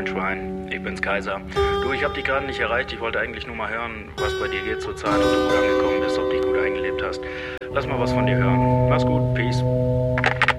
Moin Schwein, ich bin's Kaiser. Du, ich hab dich gerade nicht erreicht, ich wollte eigentlich nur mal hören, was bei dir geht zurzeit, ob du gut angekommen bist, ob du dich gut eingelebt hast. Lass mal was von dir hören. Mach's gut, peace.